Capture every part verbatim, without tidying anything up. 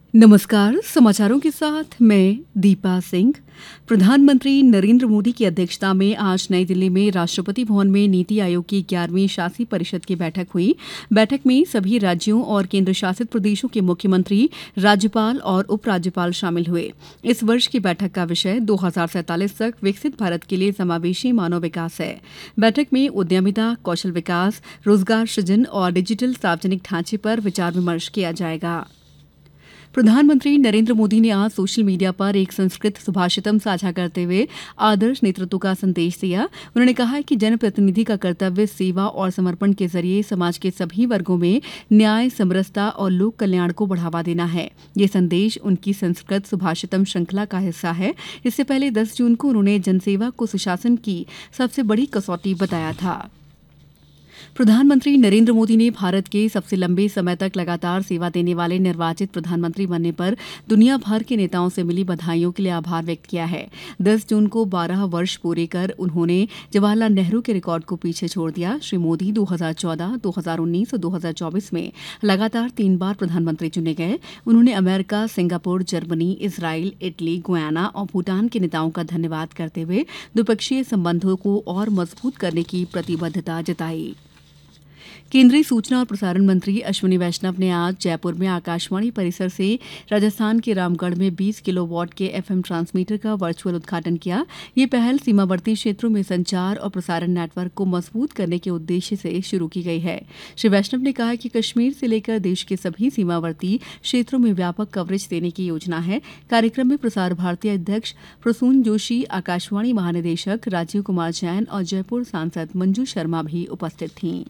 नमस्कार, समाचारों के साथ मैं दीपा सिंह। प्रधानमंत्री नरेंद्र मोदी की अध्यक्षता में आज नई दिल्ली में राष्ट्रपति भवन में नीति आयोग की ग्यारहवीं शासी परिषद की बैठक हुई। बैठक में सभी राज्यों और केंद्र शासित प्रदेशों के मुख्यमंत्री, राज्यपाल और उपराज्यपाल शामिल हुए। इस वर्ष की बैठक का विषय दो हज़ार सैंतालीस तक विकसित भारत के लिए समावेशी मानव विकास है। बैठक में उद्यमिता, कौशल विकास, रोजगार सृजन और डिजिटल सार्वजनिक ढांचे पर विचार विमर्श किया जाएगा। प्रधानमंत्री नरेंद्र मोदी ने आज सोशल मीडिया पर एक संस्कृत सुभाषितम साझा करते हुए आदर्श नेतृत्व का संदेश दिया। उन्होंने कहा है कि जनप्रतिनिधि का कर्तव्य सेवा और समर्पण के जरिए समाज के सभी वर्गों में न्याय, समरसता और लोक कल्याण को बढ़ावा देना है। ये संदेश उनकी संस्कृत सुभाषितम श्रृंखला का हिस्सा है। इससे पहले दस जून को उन्होंने जनसेवा को सुशासन की सबसे बड़ी कसौटी बताया था। प्रधानमंत्री नरेंद्र मोदी ने भारत के सबसे लंबे समय तक लगातार सेवा देने वाले निर्वाचित प्रधानमंत्री बनने पर दुनिया भर के नेताओं से मिली बधाइयों के लिए आभार व्यक्त किया है। दस जून को बारह वर्ष पूरे कर उन्होंने जवाहरलाल नेहरू के रिकॉर्ड को पीछे छोड़ दिया। श्री मोदी दो हज़ार चौदह, दो हज़ार उन्नीस और दो हज़ार चौबीस में लगातार तीन बार प्रधानमंत्री चुने गए। उन्होंने America, Singapore, Germany, Israel, Italy, Guyana और भूटान के नेताओं का धन्यवाद करते हुए द्विपक्षीय संबंधों को और मजबूत करने की प्रतिबद्धता जताई। केंद्रीय सूचना और प्रसारण मंत्री अश्विनी वैष्णव ने आज जयपुर में आकाशवाणी परिसर से राजस्थान के रामगढ़ में बीस किलोवाट के एफएम ट्रांसमीटर का वर्चुअल उद्घाटन किया। ये पहल सीमावर्ती क्षेत्रों में संचार और प्रसारण नेटवर्क को मजबूत करने के उद्देश्य से शुरू की गई है। श्री वैष्णव ने कहा कि कश्मीर से लेकर देश के सभी सीमावर्ती क्षेत्रों में व्यापक कवरेज देने की योजना है। कार्यक्रम में प्रसार भारती अध्यक्ष प्रसून जोशी, आकाशवाणी महानिदेशक राजीव कुमार जैन और जयपुर सांसद मंजू शर्मा भी उपस्थित थीं।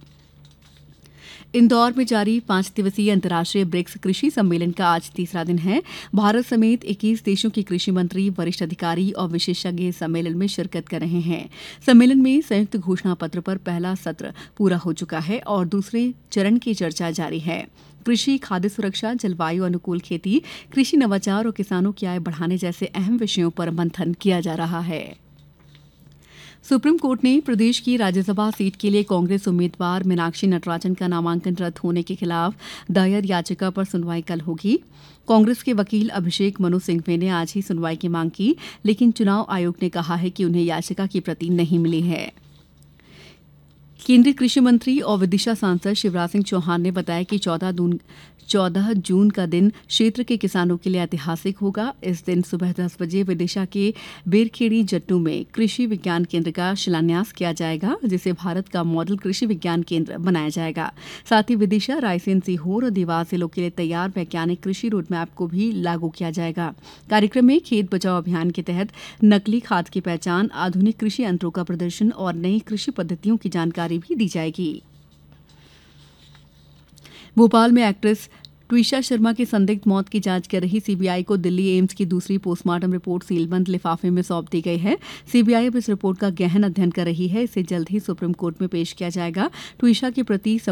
इंदौर में जारी पांच दिवसीय अंतर्राष्ट्रीय ब्रिक्स कृषि सम्मेलन का आज तीसरा दिन है। भारत समेत इक्कीस देशों के कृषि मंत्री, वरिष्ठ अधिकारी और विशेषज्ञ इस सम्मेलन में शिरकत कर रहे हैं। सम्मेलन में संयुक्त घोषणा पत्र पर पहला सत्र पूरा हो चुका है और दूसरे चरण की चर्चा जारी है। कृषि, खाद्य सुरक्षा, जलवायु अनुकूल खेती, कृषि नवाचार और किसानों की आय बढ़ाने जैसे अहम विषयों पर मंथन किया जा रहा है। सुप्रीम कोर्ट ने प्रदेश की राज्यसभा सीट के लिए कांग्रेस उम्मीदवार मीनाक्षी नटराजन का नामांकन रद्द होने के खिलाफ दायर याचिका पर सुनवाई कल होगी। कांग्रेस के वकील अभिषेक मनु सिंघवी ने आज ही सुनवाई की मांग की, लेकिन चुनाव आयोग ने कहा है कि उन्हें याचिका की प्रति नहीं मिली है। केंद्रीय कृषि मंत्री और विदिशा सांसद शिवराज सिंह चौहान ने बताया कि चौदह जून का दिन क्षेत्र के किसानों के लिए ऐतिहासिक होगा। इस दिन सुबह दस बजे विदिशा के बेरखेड़ी जट्टू में कृषि विज्ञान केंद्र का शिलान्यास किया जाएगा, जिसे भारत का मॉडल कृषि विज्ञान केंद्र बनाया जाएगा। साथ ही विदिशा, रायसेन, सीहोर और देवास जिलों के लिए तैयार वैज्ञानिक कृषि रोडमैप को भी लागू किया जाएगा। कार्यक्रम में खेत बचाओ अभियान के तहत नकली खाद की पहचान, आधुनिक कृषि यंत्रों का प्रदर्शन और नई कृषि पद्धतियों की जानकारी भी दी जाएगी। भोपाल में एक्ट्रेस ट्विशा शर्मा की संदिग्ध मौत की जांच कर रही सीबीआई को दिल्ली एम्स की दूसरी पोस्टमार्टम रिपोर्ट सीलबंद लिफाफे में सौंप दी गई है। सीबीआई अब इस रिपोर्ट का गहन अध्ययन कर रही है। इसे जल्द ही सुप्रीम कोर्ट में पेश किया जाएगा। ट्विशा के प्रति